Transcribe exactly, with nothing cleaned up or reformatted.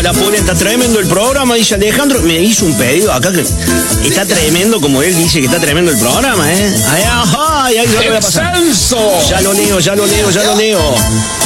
Hola, Poli, está tremendo el programa, dice Alejandro. Me hizo un pedido acá que está tremendo, como él dice que está tremendo el programa, ¿eh? Ay, ajá, ay, ay, ya lo voy a pasar. ¡Excelso! Ya lo leo, ya lo leo, ya lo leo.